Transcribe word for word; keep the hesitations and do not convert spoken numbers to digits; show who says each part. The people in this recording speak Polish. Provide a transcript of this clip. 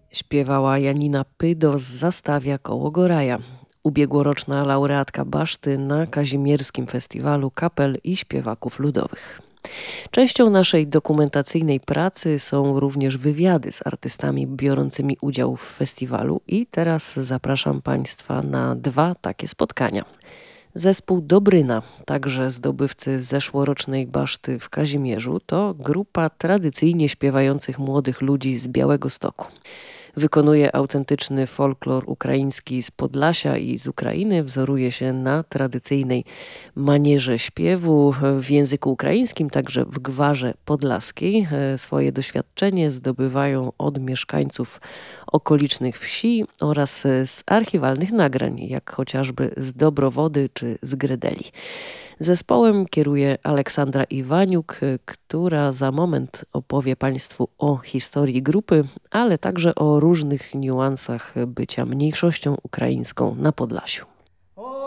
Speaker 1: Śpiewała Janina Pydo z Zastawia koło Goraja. Ubiegłoroczna laureatka Baszty na Kazimierskim Festiwalu Kapel i Śpiewaków Ludowych. Częścią naszej dokumentacyjnej pracy są również wywiady z artystami biorącymi udział w festiwalu i teraz zapraszam Państwa na dwa takie spotkania. Zespół Dobryna, także zdobywcy zeszłorocznej Baszty w Kazimierzu, to grupa tradycyjnie śpiewających młodych ludzi z Białegostoku. Wykonuje autentyczny folklor ukraiński z Podlasia i z Ukrainy, wzoruje się na tradycyjnej manierze śpiewu w języku ukraińskim, także w gwarze podlaskiej. Swoje doświadczenie zdobywają od mieszkańców okolicznych wsi oraz z archiwalnych nagrań, jak chociażby z Dobrowody czy z Grydeli. Zespołem kieruje Aleksandra Iwaniuk, która za moment opowie Państwu o historii grupy, ale także o różnych niuansach bycia mniejszością ukraińską na Podlasiu.